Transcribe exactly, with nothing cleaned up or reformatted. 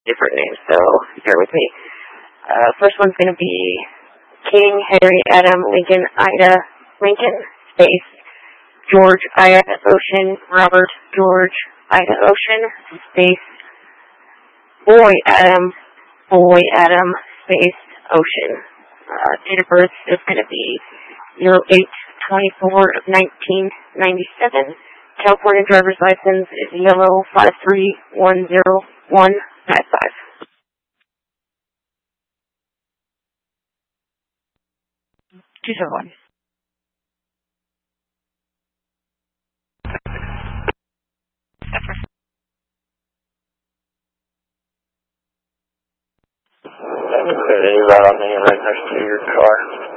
different names, so bear with me. Uh, first one's going to be King, Henry, Adam, Lincoln, Ida, Lincoln, space, George, Ida, Ocean, Robert, George, Ida, Ocean, space, Boy, Adam, Boy, Adam, space, Ocean. Uh, date of birth is going to be zero eight twenty-four of nineteen ninety-seven. California driver's license is yellow five three one zero one five five. two seven one. Any right on any right next to your car?